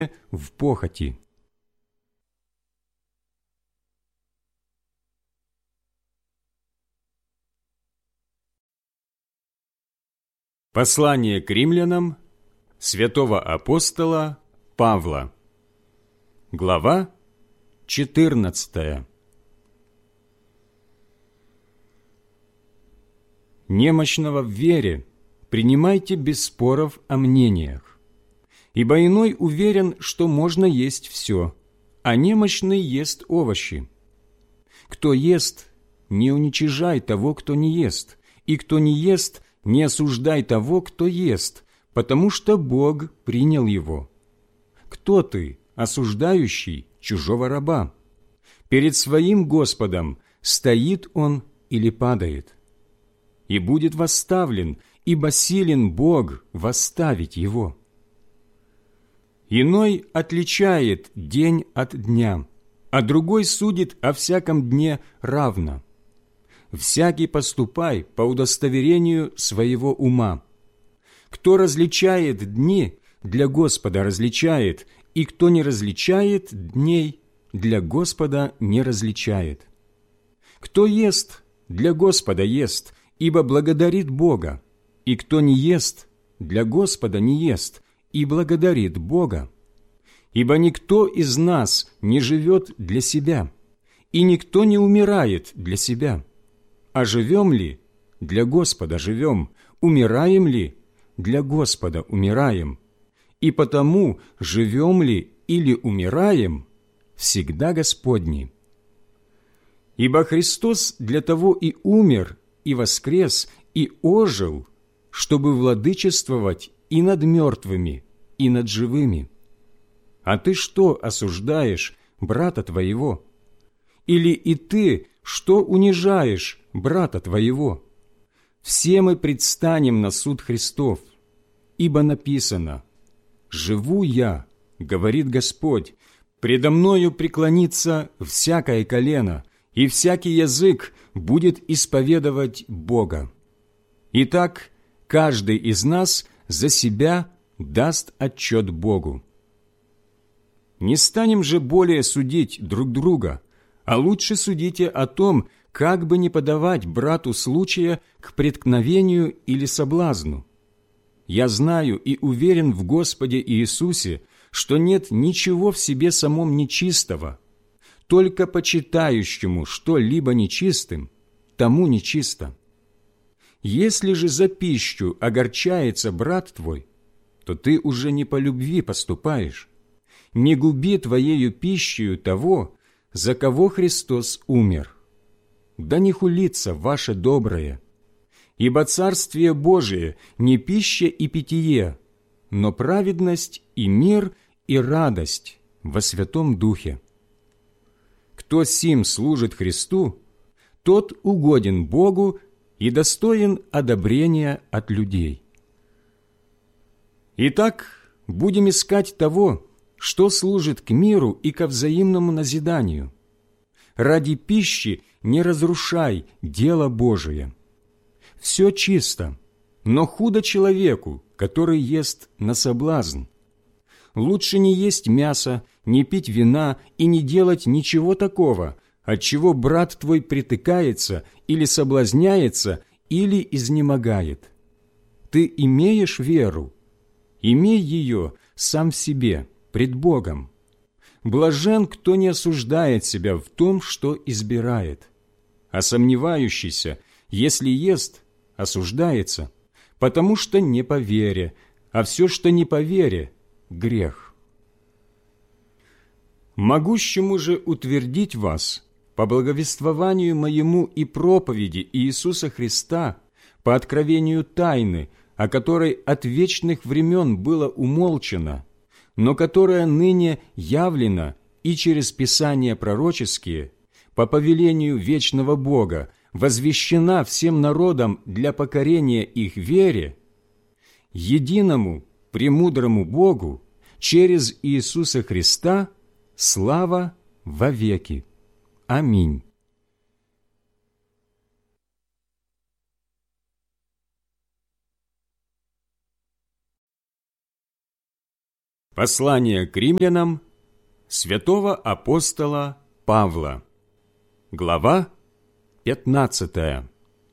в похоти. Послание к римлянам святого апостола Павла. Глава 14. Немощного в вере принимайте без споров о мнениях, ибо иной уверен, что можно есть все, а немощный ест овощи. Кто ест, не уничижай того, кто не ест, и кто не ест, не осуждай того, кто ест, потому что Бог принял его. Кто ты, осуждающий чужого раба? Перед своим Господом стоит он или падает? И будет восставлен, ибо силен Бог восставить его. Иной отличает день от дня, а другой судит о всяком дне равно. Всякий поступай по удостоверению своего ума. Кто различает дни, для Господа различает, и кто не различает дней, для Господа не различает. Кто ест, для Господа ест, ибо благодарит Бога, и кто не ест, для Господа не ест, и благодарит Бога. Ибо никто из нас не живет для себя, и никто не умирает для себя. А живем ли? Для Господа живем. Умираем ли? Для Господа умираем. И потому, живем ли или умираем, всегда Господни. Ибо Христос для того и умер, и воскрес, и ожил, чтобы владычествовать и над мертвыми, и над живыми. А ты что осуждаешь брата твоего? Или и ты что унижаешь брата твоего? Все мы предстанем на суд Христов, ибо написано: «Живу я, говорит Господь, предо мною преклонится всякое колено, и всякий язык будет исповедовать Бога». Итак, каждый из нас за себя даст отчет Богу. Не станем же более судить друг друга, а лучше судите о том, как бы не подавать брату случая к преткновению или соблазну. Я знаю и уверен в Господе Иисусе, что нет ничего в себе самом нечистого, только почитающему что-либо нечистым, тому нечисто. Если же за пищу огорчается брат твой, то ты уже не по любви поступаешь. Не губи твоею пищею того, за кого Христос умер. Да не хулится ваше доброе, ибо Царствие Божие не пища и питье, но праведность и мир и радость во Святом Духе. Кто сим служит Христу, тот угоден Богу и достоин одобрения от людей. Итак, будем искать того, что служит к миру и ко взаимному назиданию. Ради пищи не разрушай дело Божие. Все чисто, но худо человеку, который ест на соблазн. Лучше не есть мясо, не пить вина и не делать ничего такого, от чего брат твой притыкается или соблазняется, или изнемогает. Ты имеешь веру? Имей ее сам в себе, пред Богом. Блажен, кто не осуждает себя в том, что избирает. А сомневающийся, если ест, осуждается, потому что не по вере, а все, что не по вере, грех. Могущему же утвердить вас по благовествованию моему и проповеди Иисуса Христа, по откровению тайны, о которой от вечных времен было умолчано, но которая ныне явлена и через Писания пророческие, по повелению вечного Бога, возвещена всем народам для покорения их вере, единому премудрому Богу через Иисуса Христа слава вовеки. Аминь. Послание к римлянам святого апостола Павла. Глава 15.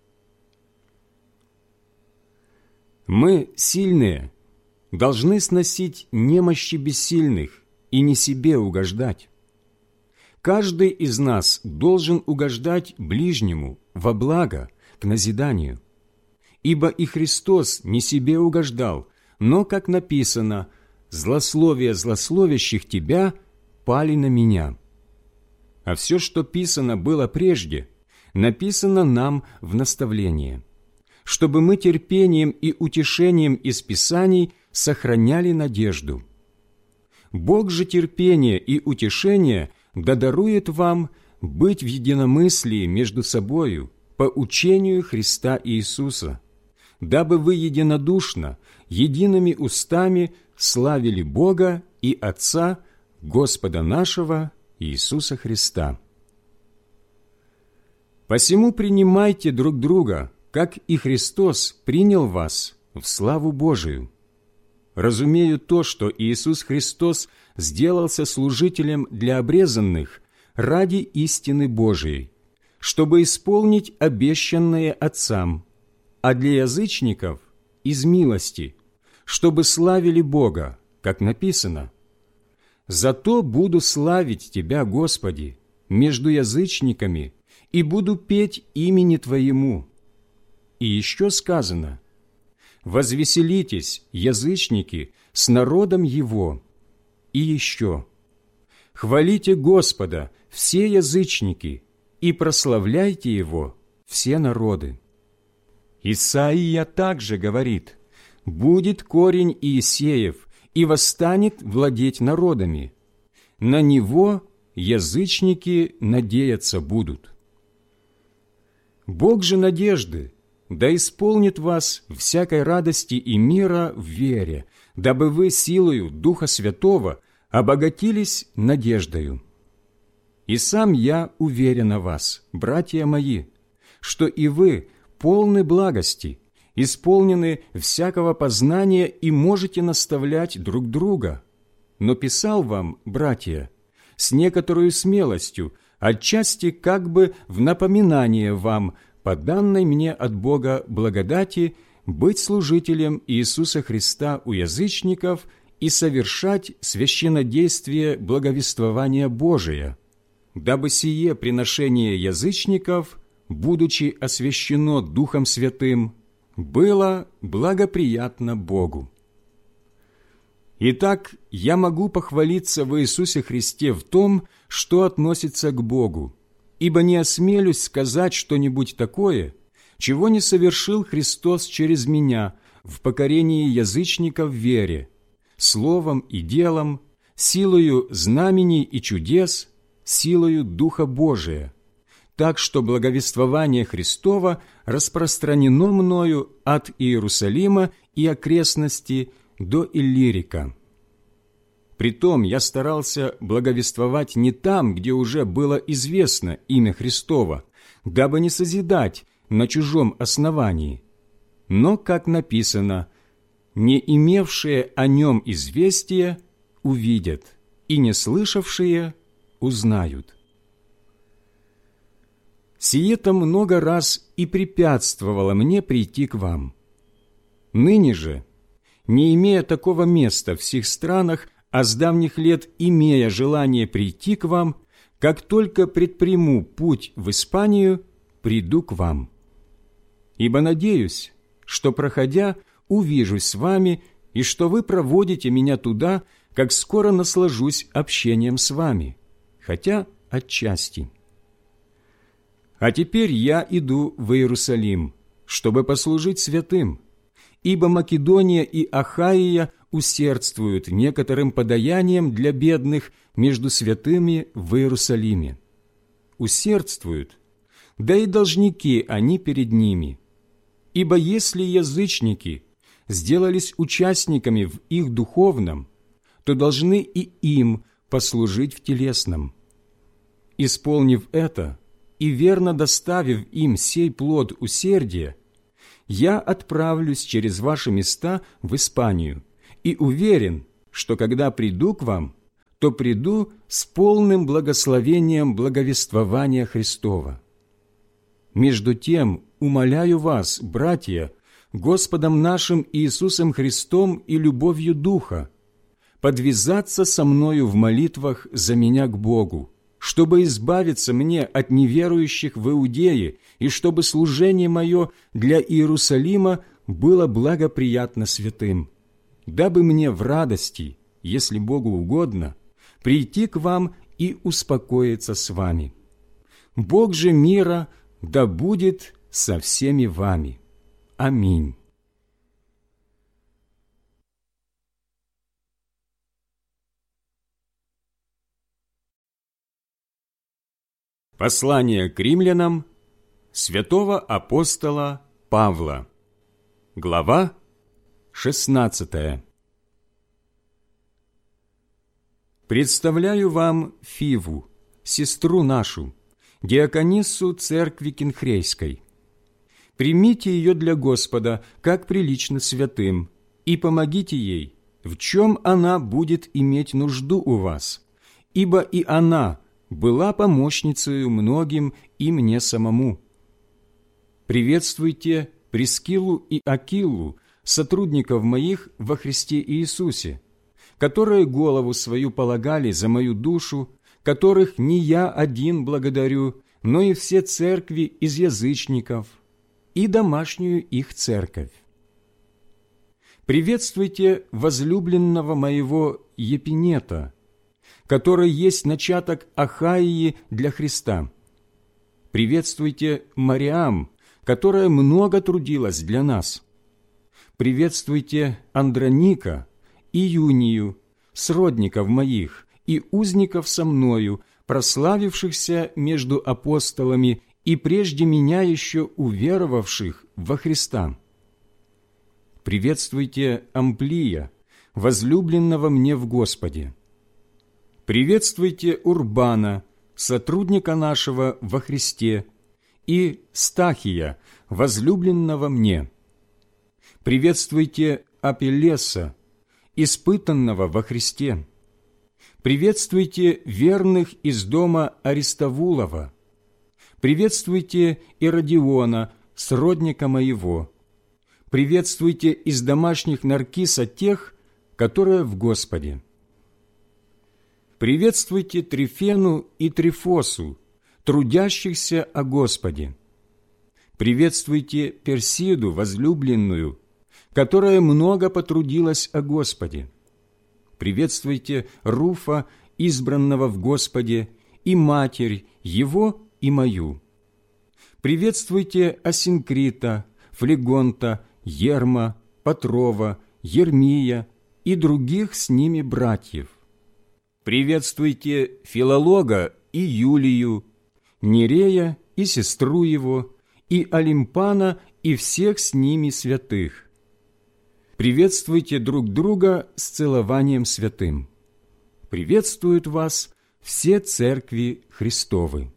Мы, сильные, должны сносить немощи бессильных и не себе угождать. Каждый из нас должен угождать ближнему во благо, к назиданию. Ибо и Христос не себе угождал, но, как написано, «Злословие злословящих тебя пали на меня». А все, что писано было прежде, написано нам в наставление, чтобы мы терпением и утешением из Писаний сохраняли надежду. Бог же терпения и утешения да дарует вам быть в единомыслии между собою по учению Христа Иисуса, дабы вы единодушно, едиными устами славили Бога и Отца Господа нашего Иисуса Христа. Посему принимайте друг друга, как и Христос принял вас в славу Божию. Разумею то, что Иисус Христос сделался служителем для обрезанных ради истины Божией, чтобы исполнить обещанное Отцам, а для язычников – из милости, чтобы славили Бога, как написано: «Зато буду славить Тебя, Господи, между язычниками, и буду петь имени Твоему». И еще сказано: «Возвеселитесь, язычники, с народом Его». И еще: «Хвалите Господа, все язычники, и прославляйте Его, все народы». Исаия также говорит: «Будет корень Иисеев, и восстанет владеть народами. На него язычники надеяться будут». Бог же надежды да исполнит вас всякой радости и мира в вере, дабы вы силою Духа Святого обогатились надеждою. И сам я уверен о вас, братья мои, что и вы полны благости, исполнены всякого познания и можете наставлять друг друга. Но писал вам, братья, с некоторой смелостью, отчасти как бы в напоминание вам, по данной мне от Бога благодати, быть служителем Иисуса Христа у язычников и совершать священнодействие благовествования Божия, дабы сие приношение язычников, будучи освящено Духом Святым, было благоприятно Богу. Итак, я могу похвалиться в Иисусе Христе в том, что относится к Богу, ибо не осмелюсь сказать что-нибудь такое, чего не совершил Христос через меня в покорении язычников в вере, словом и делом, силою знамений и чудес, силою Духа Божия, так что благовествование Христова распространено мною от Иерусалима и окрестности до Иллирика. Притом я старался благовествовать не там, где уже было известно имя Христово, дабы не созидать на чужом основании. Но, как написано, «Не имевшие о нем известия увидят, и не слышавшие узнают». Сие-то много раз и препятствовало мне прийти к вам. Ныне же, не имея такого места в сих странах, а с давних лет имея желание прийти к вам, как только предприму путь в Испанию, приду к вам. Ибо надеюсь, что, проходя, увижусь с вами, и что вы проводите меня туда, как скоро наслажусь общением с вами, хотя отчасти. А теперь я иду в Иерусалим, чтобы послужить святым, ибо Македония и Ахаия усердствуют некоторым подаянием для бедных между святыми в Иерусалиме. Усердствуют, да и должники они перед ними. Ибо если язычники сделались участниками в их духовном, то должны и им послужить в телесном. Исполнив это и верно доставив им сей плод усердия, я отправлюсь через ваши места в Испанию и уверен, что когда приду к вам, то приду с полным благословением благовествования Христова. Между тем, умоляю вас, братья, Господом нашим Иисусом Христом и любовью Духа, подвязаться со мною в молитвах за меня к Богу, чтобы избавиться мне от неверующих в Иудее и чтобы служение мое для Иерусалима было благоприятно святым, дабы мне в радости, если Богу угодно, прийти к вам и успокоиться с вами. Бог же мира да будет со всеми вами. Аминь. Послание к римлянам святого апостола Павла. Глава 16. Представляю вам Фиву, сестру нашу, диакониссу церкви Кенхрейской. Примите ее для Господа, как прилично святым, и помогите ей, в чем она будет иметь нужду у вас, ибо и она была помощницею многим и мне самому. Приветствуйте Прискиллу и Акиллу, сотрудников моих во Христе Иисусе, которые голову свою полагали за мою душу, которых не я один благодарю, но и все церкви из язычников, и домашнюю их церковь. Приветствуйте возлюбленного моего Епинета, который есть начаток Ахаии для Христа. Приветствуйте Мариам, которая много трудилась для нас. Приветствуйте Андроника и Юнию, сродников моих, и узников со мною, прославившихся между апостолами и прежде меня еще уверовавших во Христа. Приветствуйте Амплия, возлюбленного мне в Господе. Приветствуйте Урбана, сотрудника нашего во Христе, и Стахия, возлюбленного мне. Приветствуйте Апеллеса, испытанного во Христе. Приветствуйте верных из дома Аристовулова. Приветствуйте Иродиона, сродника моего. Приветствуйте из домашних Наркиса тех, которые в Господе. Приветствуйте Трифену и Трифосу, трудящихся о Господе. Приветствуйте Персиду, возлюбленную, которая много потрудилась о Господе. Приветствуйте Руфа, избранного в Господе, и матерь его и мою. Приветствуйте Асинкрита, Флегонта, Ерма, Патрова, Ермия и других с ними братьев. Приветствуйте Филолога и Юлию, Нерея и сестру его, и Олимпана и всех с ними святых. Приветствуйте друг друга с целованием святым. Приветствуют вас все церкви Христовы.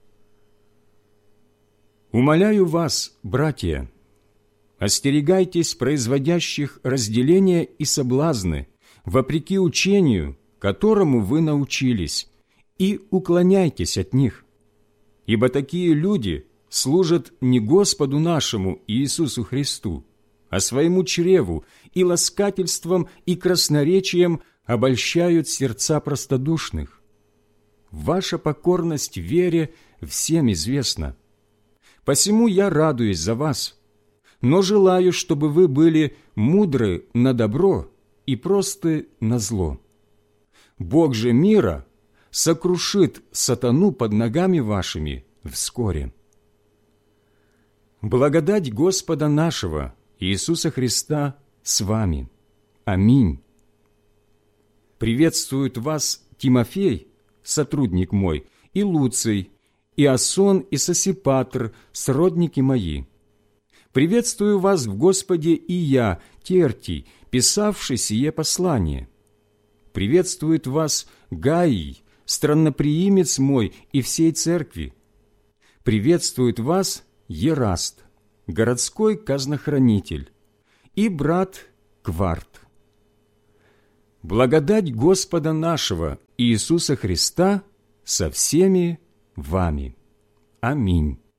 Умоляю вас, братья, остерегайтесь производящих разделения и соблазны, вопреки учению, которому вы научились, и уклоняйтесь от них. Ибо такие люди служат не Господу нашему Иисусу Христу, а своему чреву, и ласкательством и красноречием обольщают сердца простодушных. Ваша покорность вере всем известна. Посему я радуюсь за вас, но желаю, чтобы вы были мудры на добро и просты на зло. Бог же мира сокрушит сатану под ногами вашими вскоре. Благодать Господа нашего Иисуса Христа с вами. Аминь. Приветствуют вас Тимофей, сотрудник мой, и Луций, и Асон, и Сосипатр, сродники мои. Приветствую вас в Господе и я, Тертий, писавший сие послание. Приветствует вас Гаий, странноприимец мой и всей церкви. Приветствует вас Ераст, городской казнохранитель, и брат Кварт. Благодать Господа нашего Иисуса Христа со всеми вами. Аминь.